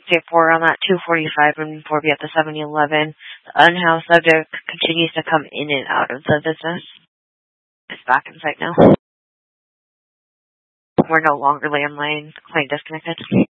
State 4 on that 245 and 4B at the 7-Eleven. The unhoused subject continues to come in and out of the business. It's back in sight now. We're no longer landline. Client disconnected.